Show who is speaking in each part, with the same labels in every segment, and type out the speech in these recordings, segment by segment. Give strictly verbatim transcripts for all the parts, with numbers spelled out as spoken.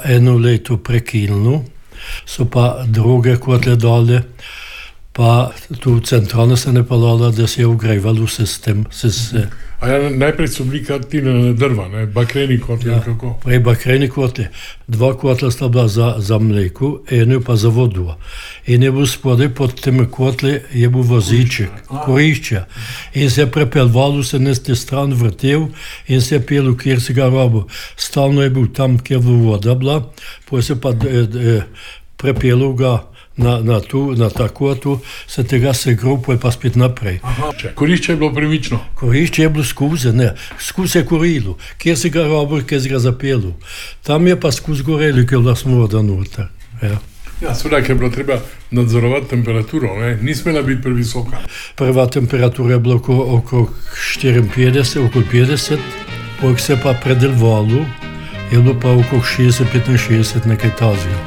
Speaker 1: eno leto prekinilo, so pa druge kotle dali, pa tu centralno se ne palala, da se je ugrevalo sistem. Se,
Speaker 2: A ja, najprej so bili kartine drva, ne? Bakreni kotli, ja, kako?
Speaker 1: Prej bakreni kotli. Dva kotla sta bila za, za mleko, eno pa za vodu. In je bil spodaj pod temi kotli, je bil voziček, korišče. In se je prepeljalo, se ne ste stran vrtel in se je pelo, kjer se ga robo. Stalno je bil tam, kjer je voda bila, pa se pa e, e, prepelo ga Na, na, tu, na ta kotu, se tega se grupo je pa spet naprej.
Speaker 2: Aha, korišče je bilo premično?
Speaker 1: Korišče je bilo skuze, ne. Skuz je korilo, kjer se ga robo, kjer se ga zapelo. Tam je pa skuz goreli, kjer je bila smoda noter. Ja,
Speaker 2: ja seveda, ker je bilo treba nadzorovati temperaturo, ne? Ni smela biti previsoka.
Speaker 1: Prva temperatura je bila okrog štiriinpetdeset, okoli petdeset, potem se pa predelovalo, je bilo pa okrog šestdeset, petinšestdeset, nekaj tazga.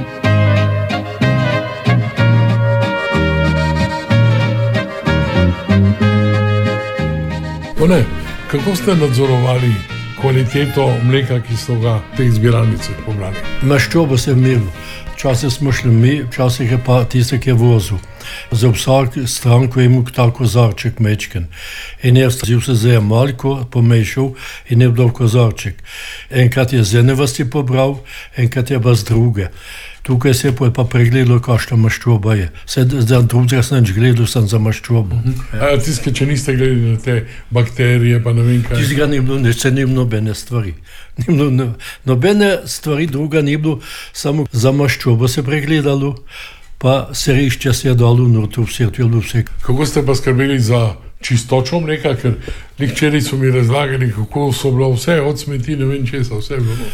Speaker 2: Ne, kako ste nadzorovali kvaliteto mleka, ki so ga te zbiralnice pobrali?
Speaker 1: Maščobo se je imelo. Včasih smo šli mi, včasih je pa tiste, ki je vozil. Za vsak stranko je imel tak kozarček mečken. In je vzil se za malko, pomešal in je bil kozarček. Enkrat je z ene vasti pobral, enkrat je pa z druge. Tukaj se je pa pregledalo, kakšna maščoba je. Se za drugega sem nič gledal, sem za maščobo.
Speaker 2: Uh-huh. A tiske, če niste gledali na te bakterije, pa ne vem kaj?
Speaker 1: Tistega ni bilo, ne, se ni bilo nobene stvari. Ni bilo no, nobene stvari druga ni bilo, samo za maščobo se pregledalo, pa serišče se je dalo noter, vse je bilo vse.
Speaker 2: Kako ste pa skrbeli za čistočo mleka, ker nekčeri so mi razlagali, kako so bilo vse od smeti, ne vem česa, vse je bilo.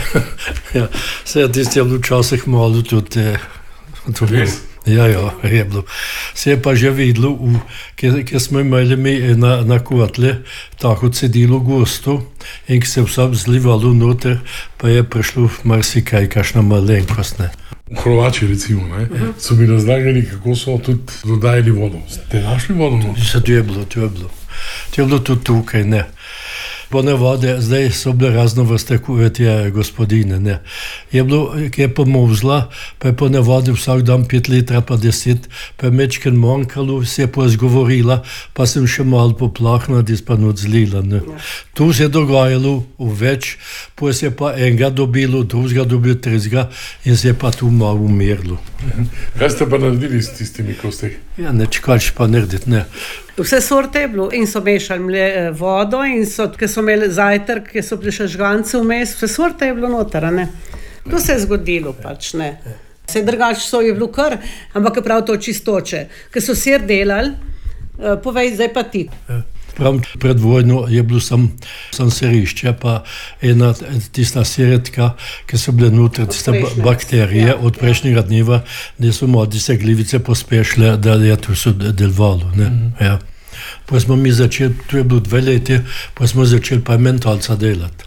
Speaker 1: Ja, vse tiste je bilo včasih malo tudi.
Speaker 2: Res?
Speaker 1: Ja, ja, je bilo. Se je pa že videlo, ker smo imeli mi na, na kotle, tako cedilo gosto in ki se vsem zlivalo noter, pa je prišlo marsikaj, kakšna malenkost, ne.
Speaker 2: V Hrvači recimo, ne, uh-huh. so mi razlagali, kako so tudi dodajali vodo. Ste našli vodo?
Speaker 1: Se to je bilo, to je bilo. To je bilo tudi tukaj, ne. Ponavadi, zdaj so bile razno vrste te gospodine, ne. Je bilo, ki je pomozla, pa je ponavadi vsak dan pet litra, pa deset, pa je mečken manjkalo, se je pa zgovorila, pa sem še malo poplahna, da pa not zlila, ne. Ja. Tu se je dogajalo v več, pa se je pa enega dobilo, drugega dobilo, tretjega in se je pa tu malo umirlo.
Speaker 2: Kaj ste pa naredili s tistimi kosti?
Speaker 1: Ja, neč kač pa narediti, ne.
Speaker 3: Vse sorte je bilo in so mešali mle, vodo in so, ki so imeli zajtrk, ki so bili še žganci vmes, vse sorte je bilo noter, ne. To se je zgodilo pač, ne. Se drugače so je bilo kar, ampak je prav to čistoče. Ker so sir delali, povej zdaj pa ti.
Speaker 1: Prav pred vojno je bilo sam, sam serišče, pa ena tista siretka, ki so bile noter, tiste bakterije ja. Od prejšnjega dneva, da so modi se glivice pospešile, da je to so delovalo, ne, mm-hmm. ja. Pa smo mi začeli, tu je bilo dve leti, pa smo začeli pa mentalca delati.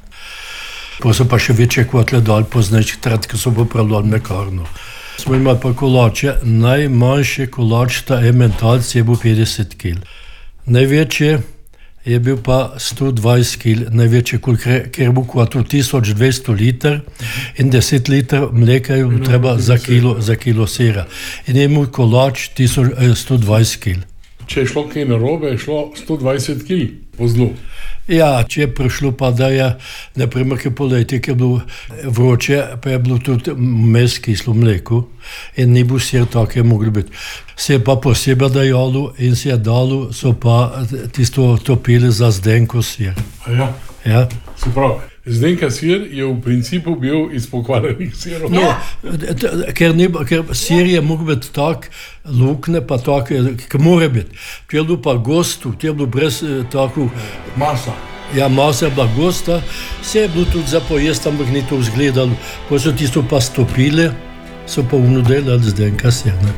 Speaker 1: Pa so pa še večje kotle dali poznajčih trat, ki so popravljali mekarno. Smo imeli pa kolače, najmanjši kolač, ta mentalc je bil petdeset kil. Največje je bil pa sto dvajset kil, največje, ker bo kvatro tisoč dvesto liter in deset liter mleka je treba za kilo, za kilo sira. In je imel kolač sto dvajset kil.
Speaker 2: Če je šlo kaj narobe, je šlo sto dvajset kil po zlu.
Speaker 1: Ja, če je prišlo pa, da je, naprimer, ki poletje, ki je bilo vroče, pa je bilo tudi mes kislo mleko in ni bil sir tak, je mogli biti. Se je pa posebej dajalo in se je dalo, so pa tisto topili za zdenko sir.
Speaker 2: A ja?
Speaker 1: Ja.
Speaker 2: Se pravi, zdenka sir je v principu bil iz pokvarjenih sirov.
Speaker 1: No, ker, ni, ker sir je mogel biti tak, lukne pa tak, ki mora biti. Če je bilo pa gosto, če je bilo brez tako...
Speaker 2: Masa.
Speaker 1: Ja, masa je bila gosta, se je bilo tudi za pojest, ampak ni to vzgledalo. Ko so tisto pa stopili, so pa unudelali zdenka sir, ne.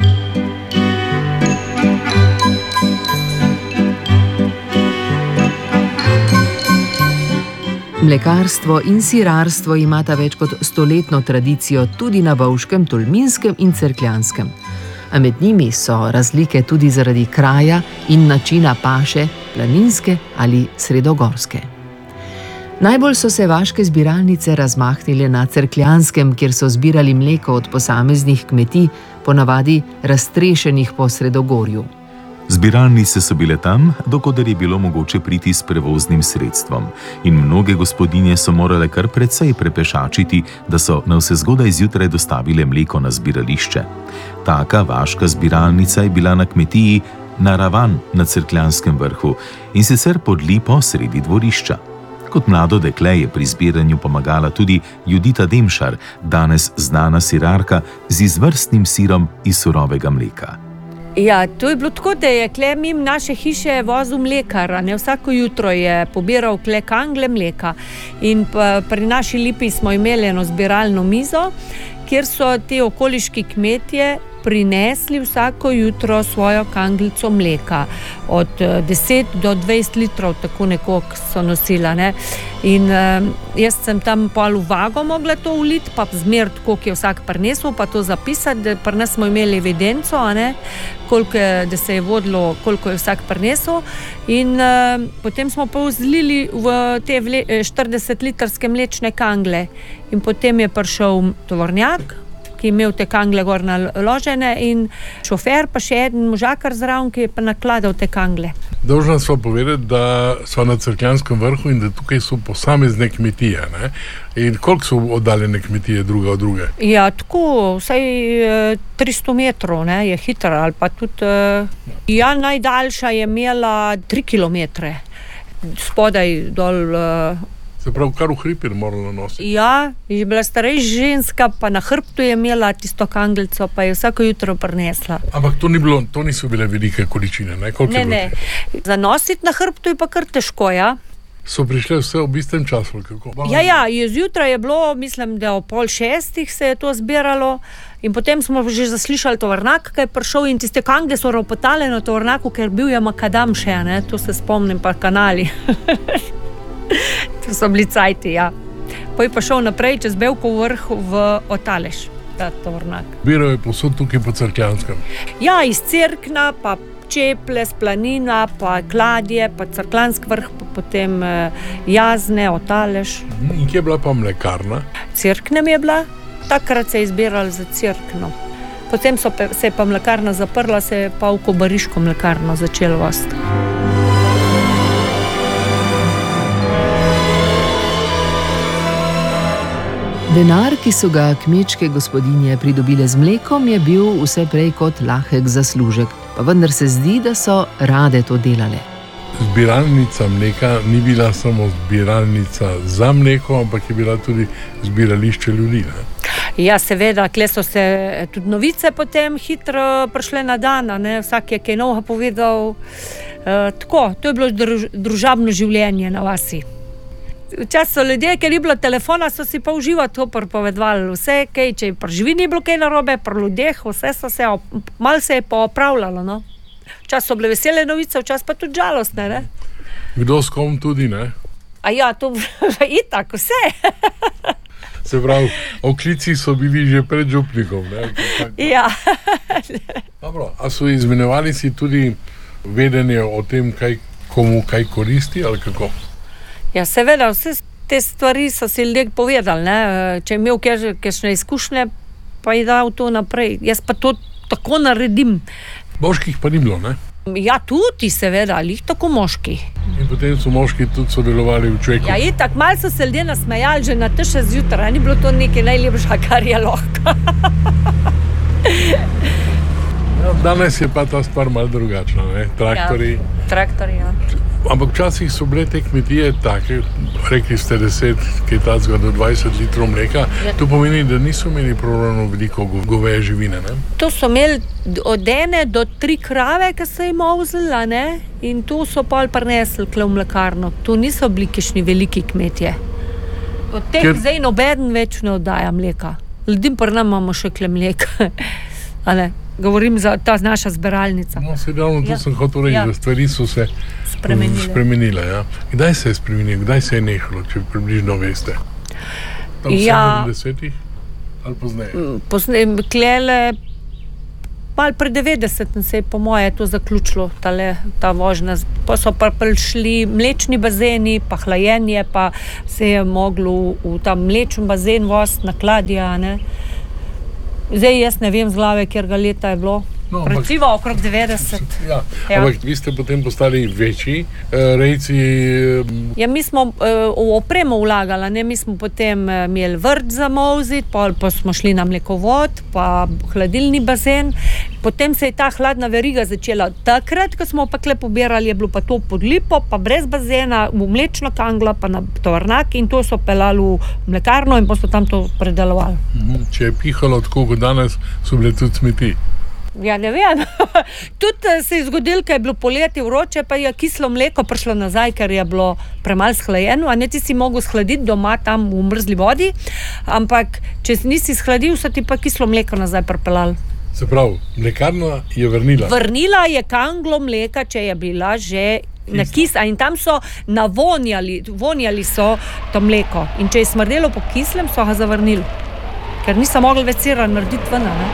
Speaker 4: Mlekarstvo in sirarstvo imata več kot stoletno tradicijo tudi na Bovškem, Tolminskem in Cerkljanskem. A med njimi so razlike tudi zaradi kraja in načina paše, planinske ali sredogorske. Najbolj so se vaške zbiralnice razmahnile na Cerkljanskem, kjer so zbirali mleko od posameznih kmetij, ponavadi raztrešenih po Sredogorju.
Speaker 5: Zbiralnice so bile tam, dokoder je bilo mogoče priti s prevoznim sredstvom, in mnoge gospodinje so morale kar precej prepešačiti, da so navsezgodaj zjutraj dostavile mleko na zbirališče. Taka vaška zbiralnica je bila na kmetiji Naravan na Cerkljanskem vrhu, in sicer pod lipo sredi dvorišča. Kot mlado dekle je pri zbiranju pomagala tudi Judita Demšar, danes znana sirarka z izvrstnim sirom iz surovega mleka.
Speaker 6: Ja, to je bilo tako, da je kle mimo naše hiše vozil mlekar, ne, vsako jutro je pobiral kle kangle mleka. In pa pri naši lipi smo imeli eno zbiralno mizo, kjer so te okoliški kmetje prinesli vsako jutro svojo kanglico mleka. Od deset do dvajset litrov, tako nekako so nosila. Ne. In uh, jaz sem tam pol v vago mogla to uliti, pa zmeriti, koliko je vsak prinesel, pa to zapisati, da pri nas smo imeli evidenco, a ne, koliko je, da se je vodilo, koliko je vsak prinesel. In uh, potem smo pa vzlili v te štiridesetlitrske mlečne kangle. In potem je prišel tovornjak, ki je imel te kangle gor naložene, in šofer, pa še en možakar zraven, ki je pa nakladal te kangle.
Speaker 2: Dolžna sva povedati, da so na Cerkljanskem vrhu in da tukaj so posamezne kmetije, ne? In koliko so oddaljene kmetije druga od druge?
Speaker 6: Ja, tako, vsaj tristo metrov, ne, je hitro, ali pa tudi, ja, najdaljša je imela tri kilometre, spodaj dol.
Speaker 2: Se pravi, kar v hrib je morala nositi.
Speaker 6: Ja, je bila starejša ženska, pa na hrbtu je imela tisto kanglico, pa je vsako jutro prinesla.
Speaker 2: Ampak to ni bilo, to niso bile velike količine, ne? Koliko
Speaker 6: ne,
Speaker 2: je bilo?
Speaker 6: Ne, za nositi na hrbtu je pa kar težko, ja.
Speaker 2: So prišle vse v istem času, kako?
Speaker 6: Ja, ja, zjutraj je bilo, mislim, da o pol šestih se je to zbiralo, in potem smo že zaslišali tovornjak, ki je prišel, in tiste kangle so ropotale na tovornjaku, ker bil je makadam še, ne, to se spomnim, pa kanali. To so bili cajti, ja. Potem pa šel naprej čez Belkov vrh v Otalež, ta tovornjak.
Speaker 2: Zbiral je posod tukaj po Cerkljanskem.
Speaker 6: Ja, iz Cerkna, pa Čeple, Splanina, pa Kladje, pa Cerkljanski vrh, pa potem Jazne, Otalež.
Speaker 2: In kje je bila pa mlekarna?
Speaker 6: Cerknem je bila, takrat se je izbiralo za Cerkno. Potem so pe, se je pa mlekarna zaprla, se je pa v Kobariško mlekarno začelo voziti.
Speaker 4: Denar, ki so ga kmečke gospodinje pridobile z mlekom, je bil vse prej kot lahek zaslužek, pa vendar se zdi, da so rade to delale.
Speaker 2: Zbiralnica mleka ni bila samo zbiralnica za mleko, ampak je bila tudi zbirališče ljudi, ne?
Speaker 6: Ja, seveda, kle so se tudi novice potem hitro prišle na dan, ne? Vsak je kaj novega povedal. E, tako, to je bilo druž, družabno življenje na vasi. Včasih so ljudje, ker ni bilo telefona, so si pa uživo to pripovedovali. Vse, kaj, če pri živi ni bilo kaj narobe, pri ljudeh, vse so se, malo se je pa opravljalo, no. Včasih so bile vesele novice, včasih pa tudi žalostne, ne.
Speaker 2: Kdo s kom tudi, ne?
Speaker 6: A ja, to itak, vse.
Speaker 2: Se pravi, oklici so bili že pred župnikom, ne?
Speaker 6: Ja.
Speaker 2: Dobro, a so izmenjevali si tudi vedenje o tem, kaj, komu kaj koristi, ali kako?
Speaker 6: Ja, seveda, vse te stvari so si ljudje povedali, ne? Če je imel kakšne izkušnje, pa je dal to naprej. Jaz pa to tako naredim.
Speaker 2: Moških pa ni bilo, ne?
Speaker 6: Ja, tudi seveda, ali tako moški.
Speaker 2: In potem so moški tudi sodelovali v čveku.
Speaker 6: Ja, itak, malo so se ljudje nasmejali že na teše zjutraj, ni bilo to nekaj najlepša, kar je lahko.
Speaker 2: Ja, danes je pa ta stvar malo drugačna, ne? Traktori.
Speaker 6: Ja, traktori, ja.
Speaker 2: Ampak včasih so bile te kmetije take, rekli ste deset, kaj tacga do dvajset litrov mleka. Ja. To pomeni, da niso imeli problemno veliko goveje živine, ne?
Speaker 6: To so imeli od ene do tri krave, ki so jim ovzela, ne? In to so pol prinesli kle v mlekarno. To niso bili kakšni veliki kmetje. Od teh Ker... zdaj nobeden več ne oddaja mleka. Ljudem pri nam imamo še kle mleka. Ale, govorim za ta naša zbiralnica.
Speaker 2: No, sedavno, to ja. sem hotel reči, ja. da stvari so se spremenile. spremenile ja. Kdaj se je spremenilo, kdaj se je nehalo, če približno veste? Tam
Speaker 6: ja.
Speaker 2: sedemdesetih ali pozneje?
Speaker 6: Pozneje, klele Mal pri devetdesetem se je po moje to zaključilo, tale, ta vožnja. Pa so pa prišli mlečni bazeni, pa hlajenje, pa se je moglo v ta mlečni bazen voziti na Kladija, ne. Zdaj jaz ne vem z glave, kjerga leta je bilo. No, recimo okrog devetdeset.
Speaker 2: Ja, ja. Ampak vi ste potem postali večji eh, rejci. Eh.
Speaker 6: Ja, mi smo eh, v opremo vlagali, ne, mi smo potem eh, imeli vrt za molzit, pa, pa smo šli na mlekovod, pa hladilni bazen. Potem se je ta hladna veriga začela takrat, ko smo pa kle pobirali, je bilo pa to pod lipo, pa brez bazena, v mlečno kangla, pa na tovornjak in to so pelali v mlekarno in pa so tam to predelovali.
Speaker 2: Če je pihalo tako kot danes, so bile tudi smeti.
Speaker 6: Ja, ne vem. Tudi se je zgodilo, ker je bilo poleti vroče, pa je kislo mleko prišlo nazaj, ker je bilo premalo shlajeno, a ne ti si mogel shladiti doma tam v mrzli vodi, ampak če nisi shladil, so ti pa kislo mleko nazaj pripeljali.
Speaker 2: Se pravi, mlekarna je vrnila?
Speaker 6: Vrnila je kanglo mleka, če je bila že na kisa in tam so navonjali, vonjali so to mleko in če je smrdelo po kislem, so ga zavrnili, ker niso mogli več sira narediti ven, ne?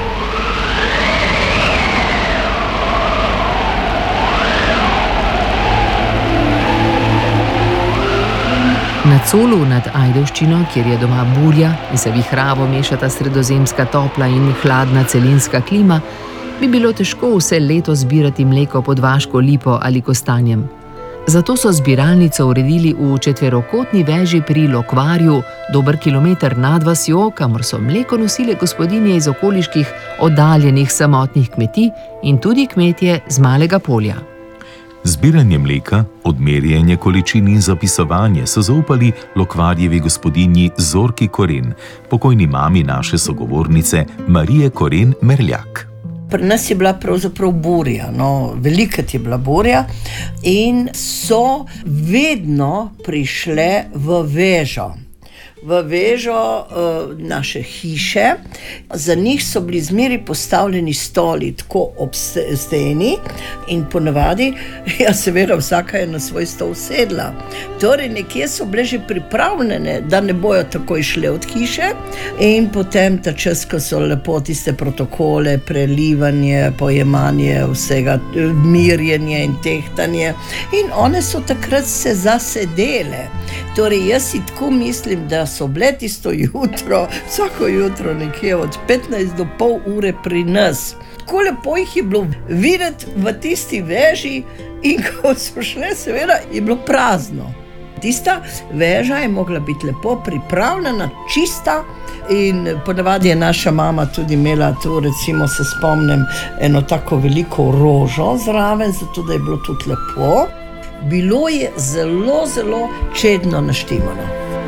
Speaker 4: Na Colu nad Ajdovščino, kjer je doma burja in se vihravo mešata sredozemska topla in hladna celinska klima, bi bilo težko vse leto zbirati mleko pod vaško lipo ali kostanjem. Zato so zbiralnico uredili v četverokotni veži pri Lokvarju, dober kilometer nad vasjo, kamor so mleko nosile gospodinje iz okoliških oddaljenih samotnih kmetij in tudi kmetje z malega polja.
Speaker 5: Zbiranje mleka, odmerjanje količin in zapisovanje so zaupali Lokvarjevi gospodinji Zorki Koren, pokojni mami naše sogovornice Marije Koren Merljak.
Speaker 7: Pri nas je bila pravzaprav burja, no, velikrat je bila burja in so vedno prišle v vežo. V vežo uh, naše hiše, za njih so bili zmeri postavljeni stoli tako ob steni in ponavadi, ja seveda vsaka je na svoj stol sedla. Torej nekje so bile že pripravljene, da ne bojo tako išle od hiše in potem ta čas, ko so lepo tiste protokole, prelivanje, pojemanje vsega, mirjenje in tehtanje in one so takrat se zasedele. Torej jaz si tako mislim, da so bile tisto jutro, vsako jutro nekje od petnajst do pol ure pri nas. Tako lepo jih je bilo videti v tisti veži in ko so šle, seveda, je bilo prazno. Tista veža je mogla biti lepo pripravljena, čista in ponavadi je naša mama tudi imela tu, recimo se spomnim, eno tako veliko rožo zraven, zato da je bilo tudi lepo. Bilo je zelo, zelo čedno naštimano.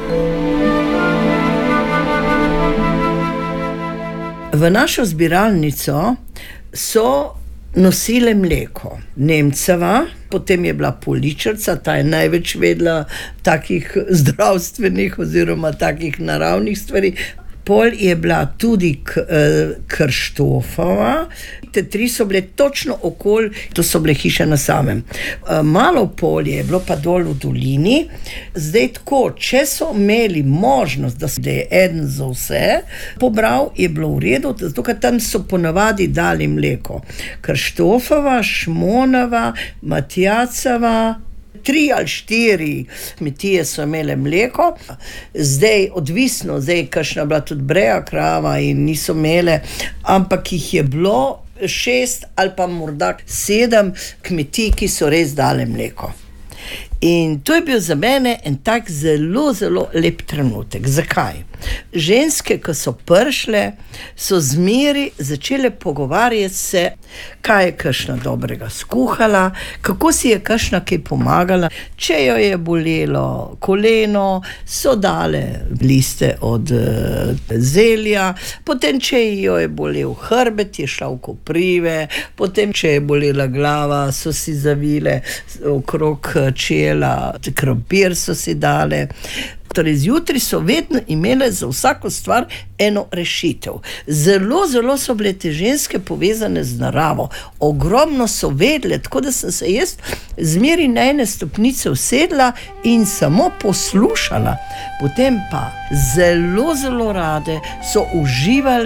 Speaker 7: V našo zbiralnico so nosile mleko. Nemceva, potem je bila Poličarca, ta je največ vedela takih zdravstvenih oziroma takih naravnih stvari. Pol je bila tudi Krštofova, te tri so bile točno okoli, to so bile hiše na samem. Malo polje je bilo pa dol v dolini, zdaj tako, če so imeli možnost, da je eden za vse pobral, je bilo v redu, zato ker tam so ponavadi dali mleko. Krštofova, Šmonova, Matjacova, tri ali štiri kmetije so imele mleko, zdaj odvisno, zdaj kakšna bila tudi breja krava in niso imele, ampak jih je bilo šest ali pa morda sedem kmetij, ki so res dale mleko. In to je bil za mene en tak zelo, zelo lep trenutek. Zakaj? Ženske, ko so prišle, so zmeri začele pogovarjati se, kaj je kakšna dobrega skuhala, kako si je kakšna kaj pomagala. Če jo je bolelo koleno, so dale liste od uh, zelja, potem če jo je bolel hrbet, je šla v koprive, potem če je bolela glava, so si zavile okrog čela, krompir so si dale. Torej, zjutri so vedno imele za vsako stvar eno rešitev. Zelo, zelo so bile te ženske povezane z naravo. Ogromno so vedle, tako da sem se jaz zmeri na ene stopnice usedla in samo poslušala. Potem pa zelo, zelo rade so uživale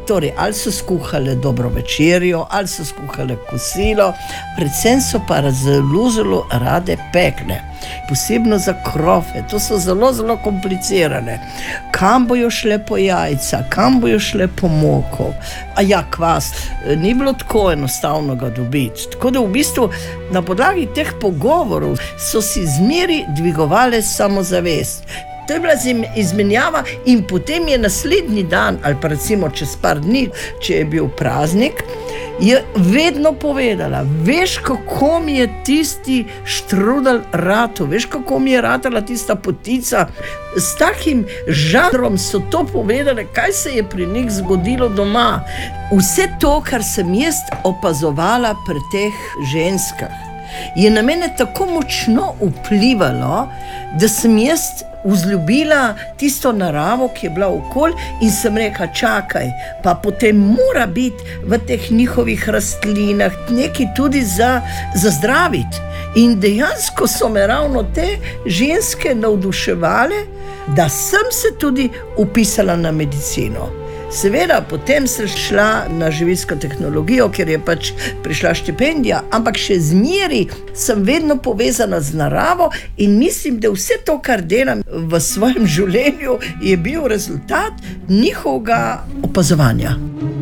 Speaker 7: Torej, ali so skuhale dobro večerjo, ali so skuhale kosilo, predvsem so pa zelo, zelo rade pekle. Posebno za krofe, to so zelo, zelo komplicirane. Kam bojo šle po jajca, kam bojo šle po moko. A ja, kvas, ni bilo tako enostavno ga dobiti. Tako da v bistvu na podlagi teh pogovorov so si zmeri dvigovale samozavest. To je bila izmenjava in potem je naslednji dan, ali pa recimo čez par dni, če je bil praznik, je vedno povedala, veš, kako mi je tisti štrudel rato, veš, kako mi je ratala tista potica. S takim žarom so to povedale, kaj se je pri njih zgodilo doma. Vse to, kar sem jaz opazovala pri teh ženskah, je na mene tako močno vplivalo, da sem jaz vzljubila tisto naravo, ki je bila okoli, in sem rekla, čakaj, pa potem mora biti v teh njihovih rastlinah nekaj tudi za, za zdraviti. In dejansko so me ravno te ženske navduševale, da sem se tudi upisala na medicino. Seveda, potem sem šla na živilsko tehnologijo, ker je pač prišla štipendija, ampak še zmeri sem vedno povezana z naravo in mislim, da vse to, kar delam v svojem življenju, je bil rezultat njihovega opazovanja.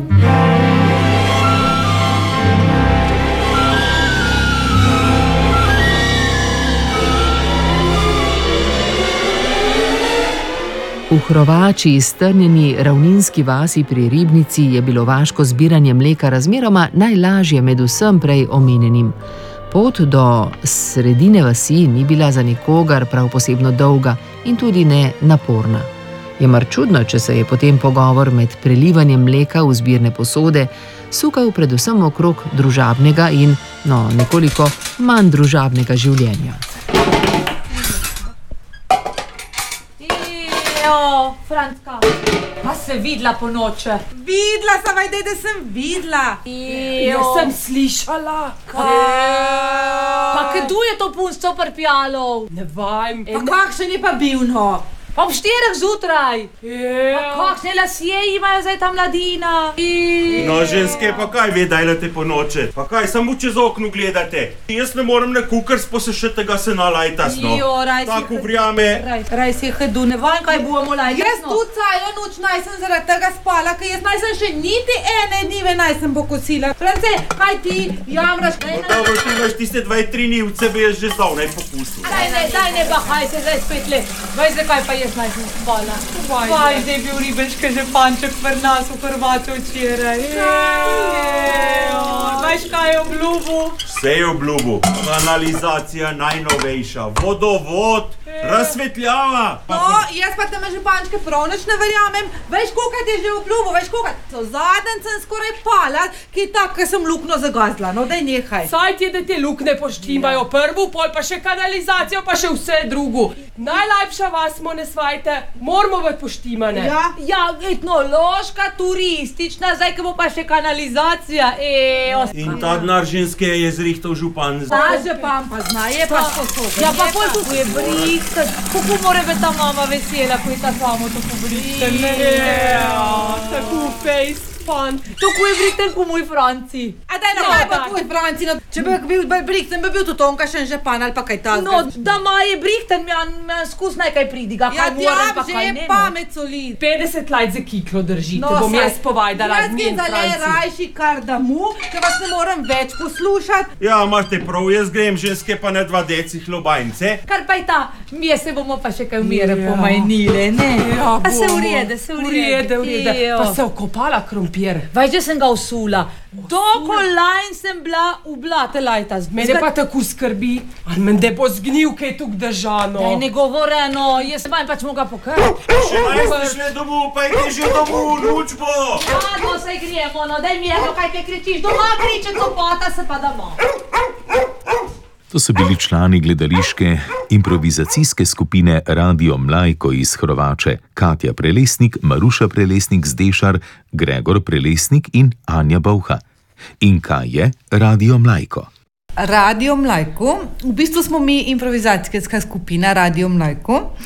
Speaker 4: V Hrovači, strnjeni ravninski vasi pri Ribnici, je bilo vaško zbiranje mleka razmeroma najlažje med vsem prej omenjenim. Pot do sredine vasi ni bila za nikogar prav posebno dolga in tudi ne naporna. Je mar čudno, če se je potem pogovor med prelivanjem mleka v zbirne posode sukal predvsem okrog družabnega in, no, nekoliko manj družabnega življenja.
Speaker 8: Ejo, Frančka, pa se videla po noče?
Speaker 9: Videla sem, ajde, da sem videla.
Speaker 8: Ejo, jaz sem slišala. Pa kdo je to punco prpjalo?
Speaker 9: Ne vem, pa kakšen je pa bil, no?
Speaker 8: Pa ob štirih zjutraj. Pa kakšne lasje imajo zdaj ta mladina?
Speaker 10: No, ženske, pa kaj ve, dajlate po noče? Pa kaj, samo čez okno gledate? Jaz ne moram na kukar sposešetega se nalajtas, no.
Speaker 8: Jo, raj si...
Speaker 10: Tako vrjame.
Speaker 8: Raj, raj si hedu, ne vem, kaj bomo lajtas,
Speaker 9: Jaz
Speaker 8: no.
Speaker 9: tu celo noč naj sem zaradi tega spala, ker jaz naj sem še niti ene dnive naj sem pokosila. France, kaj ti jamraš?
Speaker 10: No, dobro, ti imaš tiste dvaj, tri nivce, bi jaz že zdavnaj popustil.
Speaker 8: Daj ne, daj ne, bahaj se zdaj spet le. Veš, zakaj pa jaz naj sem spala? Vaj, zdaj je bil ribenške žepanček pri nas v Hrvaču včeraj. Veš, kaj je obljubu?
Speaker 10: Vse je obljubu. Kanalizacija najnovejša, vodovod, razsvetljava.
Speaker 9: No, jaz pa teme žepančke prav nič ne verjamem. Veš, kolikrat je že obljubu, veš, kolikrat. So zadnjič sem skoraj pala, ki je tak, ker sem lukno zagazila. No, daj nehaj.
Speaker 11: Saj ti je, da te lukne poštimajo prvo, pol pa še kanalizacijo, pa še vse drugo. Najlepša vas smo ne svajte, moramo biti poštimane.
Speaker 9: Ja,
Speaker 8: ja, etnološka, turistična, zdaj, ko bo pa še kanalizacija. Ejo.
Speaker 10: In ta denar ženske je zrihtal župan.
Speaker 9: Ta župan pa zna, je pa sposoben.
Speaker 8: Ja, pa pol tu je brihten. Kako mora biti ta mama vesela, ko je ta samo tako brihten?
Speaker 11: Ejo, tako face.
Speaker 8: Tako je brihten ko moj Franci.
Speaker 9: A daj, no, kaj pa tvoj Franci, no, če bi bil brihten, bi bil tudi onkašen žepan ali pa kaj ta.
Speaker 8: No, da ma je brihten, mi je skus nekaj pridiga, kaj moram pa kaj ne.
Speaker 9: Ja, ti že pamet solid.
Speaker 11: petdeset lajt za kiklo držite, bom jaz povedala z njen Franci.
Speaker 9: Jaz gledam rajši kar da mu, ker vas ne moram več poslušati.
Speaker 10: Ja, imate prav, jaz grem, ženske pa ne dva deci hlobajnice.
Speaker 8: Kar pa je ta, mi se bomo pa še kaj umire pomajnile, ne?
Speaker 11: Ja,
Speaker 8: bomo. A se urede, se urede.
Speaker 11: Urede, urede. Pa se okopala krompir.
Speaker 8: Vaj, že sem ga usula. Do kolajn sem bila v blate lajta.
Speaker 11: Mene pa tako skrbi, ali mende bo zgnil kaj tuk držano.
Speaker 8: Daj, ne govoreno, jaz sem pač moga pokazati.
Speaker 10: Še naj ste šli domov, pa je že domov, lučbo.
Speaker 8: Ja, no, saj gremo, no, daj mi eno, kaj te kričiš, doma kriče, copata se pa damo.
Speaker 5: To so bili člani gledališke improvizacijske skupine Radio Mlajko iz Hrovače, Katja Prelesnik, Maruša Prelesnik z Dešar, Gregor Prelesnik in Anja Bauha. In kaj je Radio Mlajko?
Speaker 9: Radio Mlajko, v bistvu smo mi improvizacijska skupina Radio Mlajko,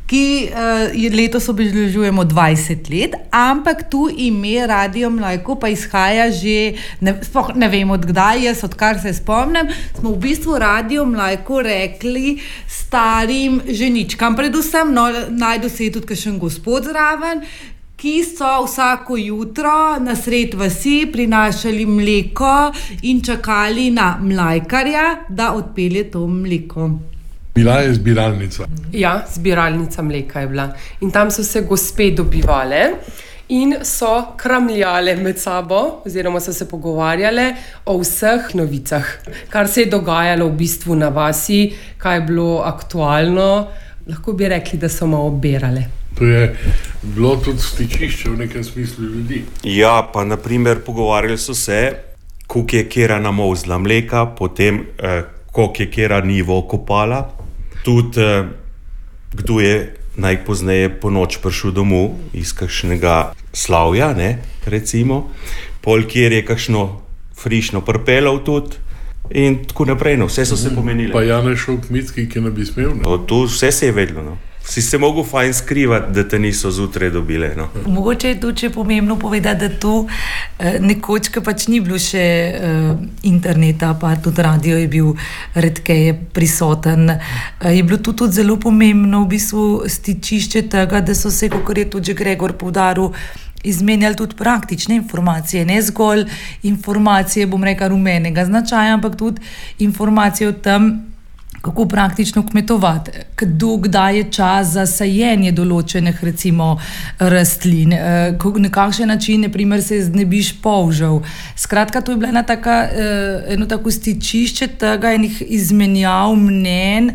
Speaker 9: ki uh, letos obeležujemo dvajset let, ampak tu ime Radio Mlajko pa izhaja že, ne, spoh, ne vem odkdaj, jaz odkar se spomnim, smo v bistvu Radio Mlajko rekli starim ženičkam, predvsem, no, najdu se je tudi kakšen gospod zraven, ki so vsako jutro na sred vasi prinašali mleko in čakali na mlajkarja, da odpelje to mleko.
Speaker 2: Bila je zbiralnica.
Speaker 11: Ja, zbiralnica mleka je bila. In tam so se gospe dobivale in so kramljale med sabo, oziroma so se pogovarjale o vseh novicah, kar se je dogajalo v bistvu na vasi, kaj je bilo aktualno. Lahko bi rekli, da so malo obirale.
Speaker 2: To je bilo tudi stičišče v nekem smislu ljudi.
Speaker 10: Ja, pa naprimer pogovarjali so se, koliko je kera namozla mleka, potem eh, koliko je kera nivo kopala, tudi eh, kdo je najpozneje po noč prišel domov iz kakšnega slavja, ne, recimo, pol kjer je kakšno frišno prpelov tudi in tako naprej, no, vse so se pomenile.
Speaker 2: Pa Janez Šolk-Mitski, ki ne bi smel, ne?
Speaker 10: No, tu vse se je vedlo, no. Si se mogel fajn skrivati, da te niso zjutraj dobile. No.
Speaker 12: Mogoče je tu če pomembno povedati, da tu eh, nekoč, ko pač ni bilo še eh, interneta, pa tudi radio je bil redkeje prisoten. Eh, je bilo tu tudi zelo pomembno v bistvu stičišče tega, da so se, kakor je tudi Gregor poudaril, izmenjali tudi praktične informacije, ne zgolj informacije, bom rekla, rumenega značaja, ampak tudi informacije o tem, kako praktično kmetovati, kdo, kdaj je čas za sajenje določenih, recimo, rastlin, na kakšen način, na primer, se znebiš polžev. Skratka, to je bila ena taka, eno tako stičišče tega, enih izmenjav mnenj,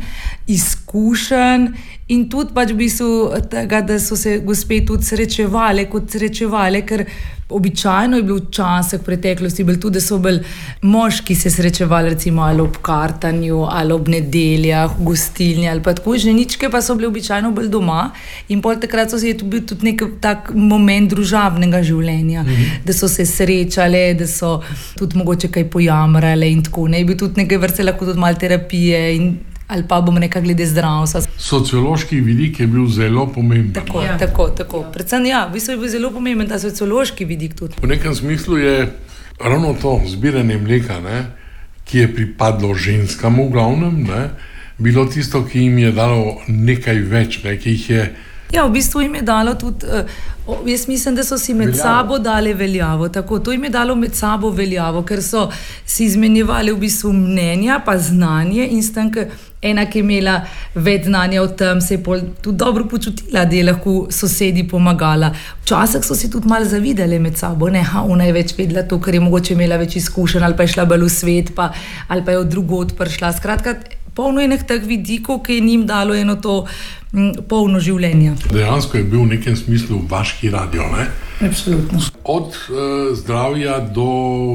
Speaker 12: izkušenj in tudi pač v bistvu tega, da so se gospe tudi srečevale, kot srečevale, ker običajno je bil včasih v preteklosti bil tudi, da so bili moški se srečevali recimo ali ob kartanju, ali ob nedeljah, v gostilni ali pa tako, ženičke pa so bile običajno bolj doma in pol takrat so se je bil tudi nek tak moment družabnega življenja, mm-hmm. da so se srečale, da so tudi mogoče kaj pojamrale in tako, ne, je bil tudi nekaj vrste lahko tudi malo terapije in ali pa bom nekaj glede zdravstva.
Speaker 2: Sociološki vidik je bil zelo pomemben.
Speaker 12: Tako, ja. tako, tako. Predvsem ja, v bistvu je bil zelo pomemben ta sociološki vidik tudi.
Speaker 2: V nekem smislu je ravno to zbiranje mleka, ne, ki je pripadlo ženskam v glavnem, ne, bilo tisto, ki jim je dalo nekaj več, ne, ki jih je...
Speaker 12: Ja, v bistvu jim je dalo tudi, uh, jaz mislim, da so si med veljavo. sabo dali veljavo, tako, to jim je dalo med sabo veljavo, ker so si izmenjevali v bistvu mnenja, pa znanje in s tem, ker ena, ki je imela več znanja o tem, se je pol tudi dobro počutila, da je lahko sosedi pomagala. Včasih so si tudi malo zavidali med sabo, ne, ha, ona je več vedela to, ker je mogoče imela več izkušenj, ali pa je šla bolj v svet, pa, ali pa je od drugod prišla. Skratka, polno je nekaj teh vidikov, ki je njim dalo eno to m, polno življenja.
Speaker 2: Dejansko je bil v nekem smislu vaški radio, ne?
Speaker 12: Absolutno.
Speaker 2: Od uh, zdravja do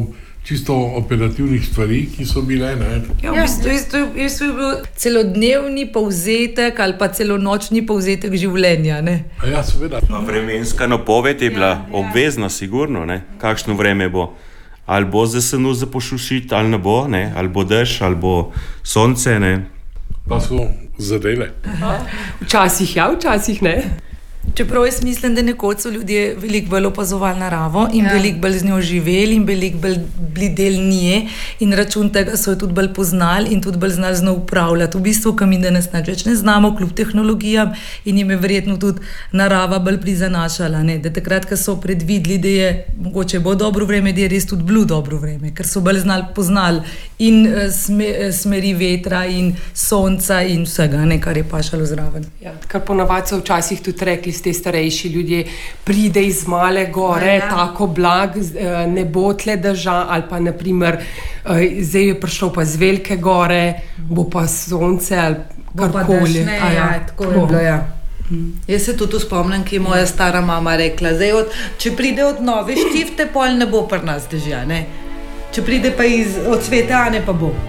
Speaker 2: čisto operativnih stvari, ki so bile, ne?
Speaker 12: Ja, v bistvu, v bistvu je bil celodnevni povzetek ali pa celonočni povzetek življenja, ne?
Speaker 2: A ja, seveda.
Speaker 10: A vremenska napoved je bila ja, obvezna, ja. Sigurno, ne? Kakšno vreme bo? Ali bo zasenu za pošušiti, ali ne bo, ne? Ali bo dež, ali bo sonce, ne?
Speaker 2: Pa so zadele.
Speaker 11: Včasih ja, včasih ne.
Speaker 12: Čeprav jaz mislim, da nekoč so ljudje veliko bolj opazovali naravo in ja. veliko bolj z njo živeli in veliko bolj bili del nje in račun tega so jo tudi bolj poznali in tudi bolj znali z njo upravljati. V bistvu, kam mi danes več ne znamo, kljub tehnologijam in jim je verjetno tudi narava bolj prizanašala, ne? Da takrat, ko so predvideli, da je mogoče bo dobro vreme, da je res tudi bilo dobro vreme, ker so bolj znali, poznali in sme, smeri vetra in sonca in vsega, ne, kar je pašalo zraven.
Speaker 11: Ja, kar ponavadi so včasih tudi rekli, te starejši ljudje, pride iz male gore, ja, ja. tako blag, ne bo tle drža, ali pa naprimer, zdaj je prišlo pa z velike gore, bo pa sonce ali karkoli.
Speaker 12: Ja, ja, tako je bilo, ja. Hmm. Jaz se tudi spomnim, ki je moja stara mama rekla, zdaj, od, če pride od Nove Štifte, pol ne bo pri nas dežja, ne? Če pride pa iz, od Svete Ane, pa bo.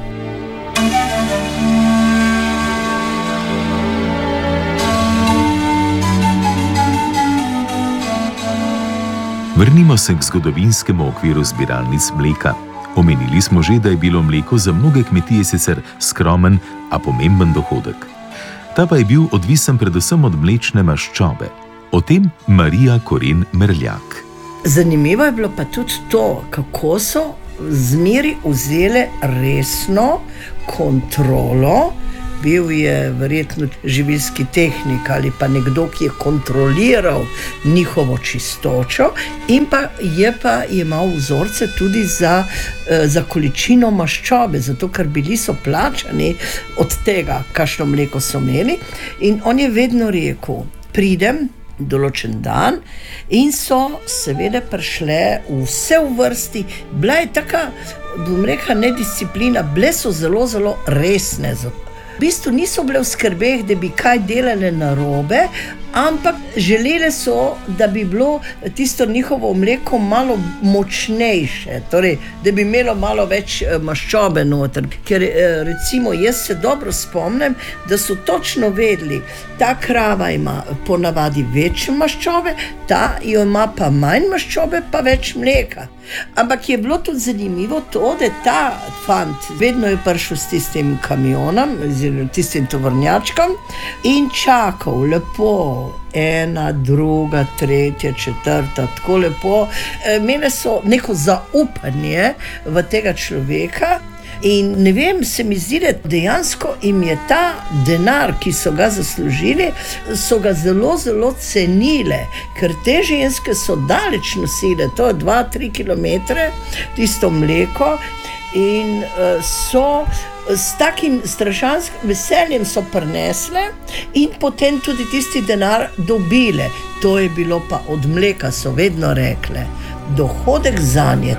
Speaker 5: Vrnimo se k zgodovinskemu okviru zbiralnic mleka. Omenili smo že, da je bilo mleko za mnoge kmetije sicer skromen, a pomemben dohodek. Ta pa je bil odvisen predvsem od mlečne maščobe. O tem Marija Koren Merljak.
Speaker 7: Zanimivo je bilo pa tudi to, kako so zmeri vzele resno kontrolo. Bil je verjetno živilski tehnik ali pa nekdo, ki je kontroliral njihovo čistočo in pa je pa imel vzorce tudi za, za količino maščobe, zato ker bili so plačani od tega, kakšno mleko so imeli. In on je vedno rekel, pridem določen dan in so seveda prišle vse v vrsti. Bila je taka, bom rekla, nedisciplina, bile so zelo, zelo resne. V bistvu niso bile v skrbeh, da bi kaj delale narobe, ampak želele so, da bi bilo tisto njihovo mleko malo močnejše, torej, da bi imelo malo več maščobe noter. Ker recimo jaz se dobro spomnim, da so točno vedeli, ta krava ima ponavadi več maščobe, ta jo ima pa manj maščobe, pa več mleka. Ampak je bilo tudi zanimivo to, da ta fant vedno je prišel s tistim kamionom, tistim tovornjačkom in čakal lepo, ena, druga, tretja, četrta, tako lepo. Imele so neko zaupanje v tega človeka in ne vem, se mi zdi, da dejansko jim je ta denar, ki so ga zaslužili, so ga zelo, zelo cenile, ker te ženske so daleč nosile, to je dva, tri kilometre, tisto mleko in so s takim strašanskim veseljem so prinesle in potem tudi tisti denar dobile. To je bilo pa od mleka, so vedno rekle, dohodek zanje.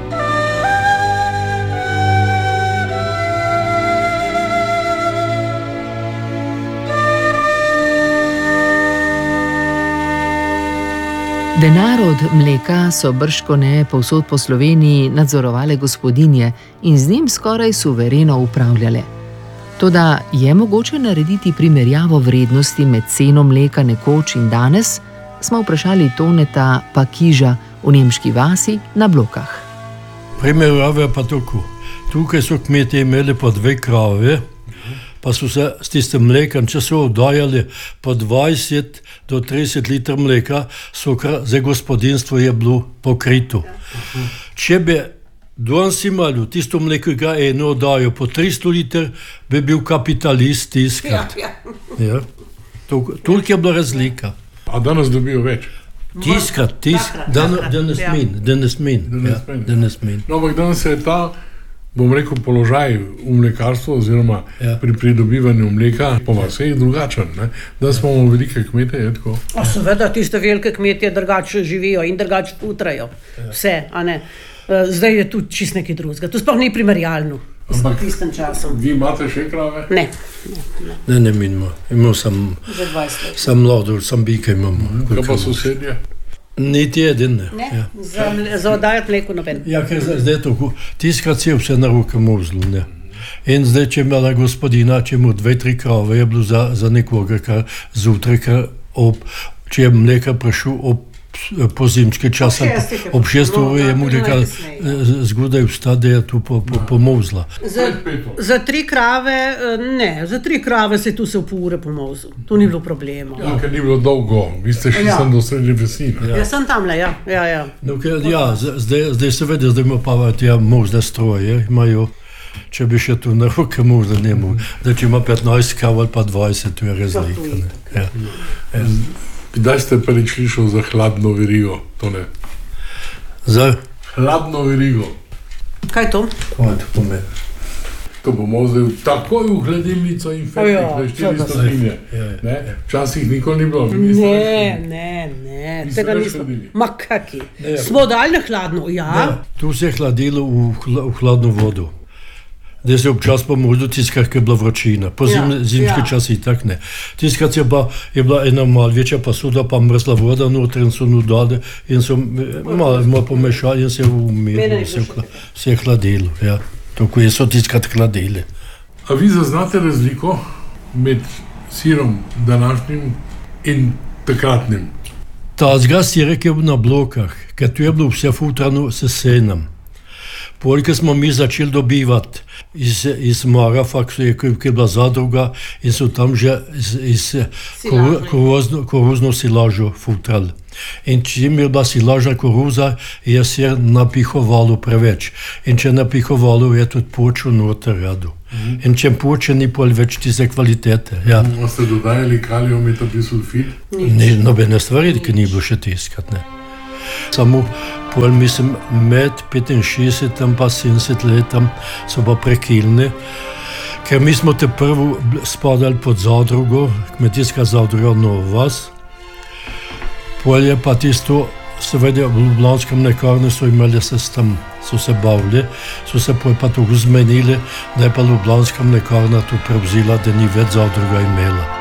Speaker 4: Denar od mleka so bržkone povsod po Sloveniji nadzorovale gospodinje in z njim skoraj suvereno upravljale. Toda je mogoče narediti primerjavo vrednosti med ceno mleka nekoč in danes, smo vprašali Toneta Pakiža v nemški vasi na Blokah.
Speaker 1: Primerjava pa tako. Tukaj so kmetje imeli po dve krave, pa so se s tistim mlekom, če so oddajali po dvajset do trideset litrov mleka, so kar za gospodinstvo je bilo pokrito. Če bi danes imeli tisto mleko, ki ga eno oddajo po tristo litrov, bi bil kapitalist tiskrat. Ja, ja. Ja. Toliko je bila razlika.
Speaker 2: A danes dobijo več?
Speaker 1: Tiskrat, tiskrat. Danes min, danes min. No, ampak danes je ta, bom rekel, položaj v mlekarstvu oziroma ja. Pri pridobivanju mleka po vseh drugačen. Ne? Da smo velike kmete, je tako.
Speaker 3: O, seveda, tiste velike kmetje drugače živijo in drugače putrajo. Ja. Vse, a ne. Zdaj je tu čist nekaj drugega. To sploh ni primerjalno.
Speaker 2: Ampak vi imate še krave?
Speaker 3: Ne.
Speaker 1: Ne, ne, mi imamo. Imamo sem, sem mlador, sem bike imamo.
Speaker 2: Kaj pa sosedje?
Speaker 1: Niti eden ne.
Speaker 3: Ne? Ja. Za, za oddajati mleko noben.
Speaker 1: Ja, ker zdaj je tako. Tiskrat si je vse na roke mozlo, ne. In zdaj, če imela gospodina, če mu dve, tri krave je bilo za, za nekoga, kar zjutraj, kar ob, če je mleka prišel ob po zimski čas, ob šest ur je mu rekal, zgodaj vsta, da je tu pomozla.
Speaker 3: Za, za tri krave, ne, za tri krave se tu se v pol ure pomozil. Tu ni bilo problema.
Speaker 2: Ja, ker ni bilo dolgo, vi ste šli ja. Sem do srednje vesi.
Speaker 3: Ja. Ja, sem tamle, ja. Ja, ja.
Speaker 1: No, ker, ja, zdaj, zdaj se vede, zdaj ima pa ja, mozne stroje, imajo, če bi še tu na roke mozne nemo, da če ima petnajst krav ali pa dvajset, to je razlika. Ja. Ja.
Speaker 2: Kdaj ste prvič slišal za hladno verigo, Tone?
Speaker 1: Za?
Speaker 2: Hladno verigo.
Speaker 3: Kaj to?
Speaker 1: Kaj to pomeni?
Speaker 2: To bomo zdaj takoj v hladilnico in fetih, da štiri stopinje. Včasih nikoli ni bilo.
Speaker 3: Ne, ne, ne. Tega nismo. Ma kaki. Smo dali na hladno, ja.
Speaker 1: Ne, tu se je hladilo v, hla, v hladno vodo. Da se občas pomozil tiskrat, ker je bila vročina. Po zim, ja, zimski ja. Čas itak ne. Tiskrat je bila, je bila ena mal večja posuda, pa mrzla voda noter in so nudali in so malo, malo pomešali in se umirilo, se, se je hladilo. Ja. Tako je so tiskrat hladili.
Speaker 2: A vi zaznate razliko med sirom današnjim in takratnim?
Speaker 1: Ta zgas je rekel na Blokah, ker tu je bilo vse futrano s senom. Polke smo mi začeli dobivati iz, iz Marafa, ki je, ki je bila zadruga in so tam že iz, iz koruzno, koruzno silažo futrali. In čim je bila silažna koruza, je se napihovalo preveč. In če napihovalo, je tudi počel noter radu. Mm. In če poče, ni pol več tiste kvalitete. Ja.
Speaker 2: Mm, ste dodajali kalium metabisulfit?
Speaker 1: Ni, nobene stvari, ki ni bilo še tiskat, ne. Samo pol, mislim, med petinšestdesetim pa sedemdeset letom so pa prekilni, ker mi smo te prvo spadali pod zadrugo, kmetijska zadruga Nova Vas. Pol je pa tisto, seveda v Ljubljanskem mlekarni so imeli sistem, so se bavili, so se pol pa to zmenili, da je pa Ljubljanska mlekarna to prevzela, da ni več zadruga imela.